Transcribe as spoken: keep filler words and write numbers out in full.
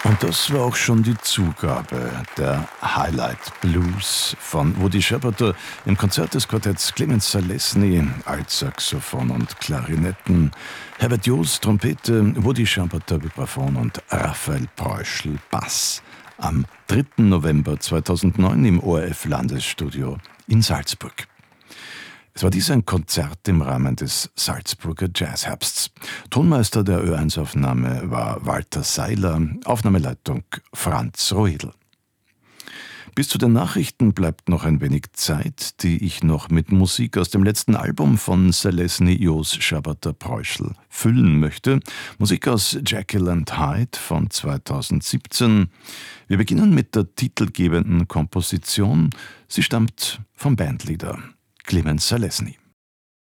Und das war auch schon die Zugabe, der Highlight Blues von Woody Sherbert im Konzert des Quartetts Clemens Zalesny, Altsaxophon und Klarinetten, Herbert Joos Trompete, Woody Sherbert Vibraphon und Raphael Preuschel Bass am dritten November zweitausendneun im O R F-Landesstudio in Salzburg. Es war dies ein Konzert im Rahmen des Salzburger Jazzherbsts. Tonmeister der Ö eins Aufnahme war Walter Seiler, Aufnahmeleitung Franz Roedl. Bis zu den Nachrichten bleibt noch ein wenig Zeit, die ich noch mit Musik aus dem letzten Album von Zalesny, Joos, Sherbert, Preuschel füllen möchte. Musik aus Jekyll and Hyde von zweitausendsiebzehn. Wir beginnen mit der titelgebenden Komposition. Sie stammt vom Bandleader Clemens Zalesny.